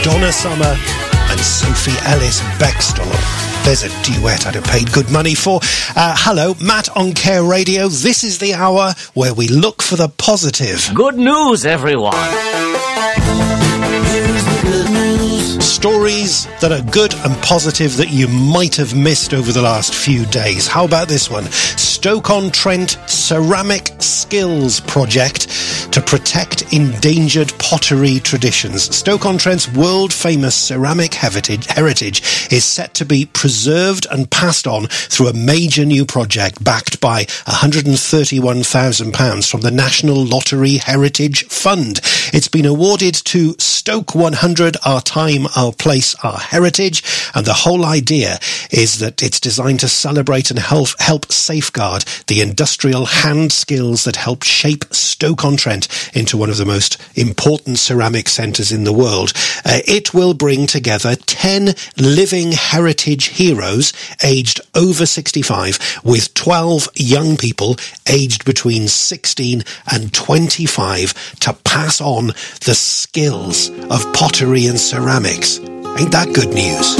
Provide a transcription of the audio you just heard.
Donna Summer and Sophie Ellis Bextor. There's a duet I'd have paid good money for. Hello, Matt on Care Radio. This is the hour where we look for the positive. Good news, everyone. Stories that are good and positive that you might have missed over the last few days. How about this one? Stoke-on-Trent Ceramic Skills Project to protect endangered pottery traditions. Stoke-on-Trent's world-famous ceramic heritage is set to be preserved and passed on through a major new project backed by £131,000 from the National Lottery Heritage Fund. It's been awarded to Stoke 100, Our Time, Our Place, Our Heritage, and the whole idea is that it's designed to celebrate and help safeguard the industrial hand skills that help shape Stoke-on-Trent into one of the most important ceramic centres in the world. It will bring together 10 living heritage heroes aged over 65 with 12 young people aged between 16 and 25 to pass on the skills of pottery and ceramics. Ain't that good news?